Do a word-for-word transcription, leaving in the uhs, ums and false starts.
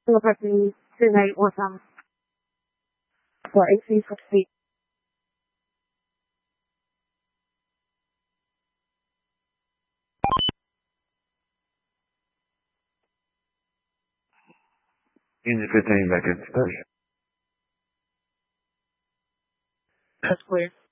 Liberty tonight was um for A C sixty. Unit fifteen back at station. That's clear.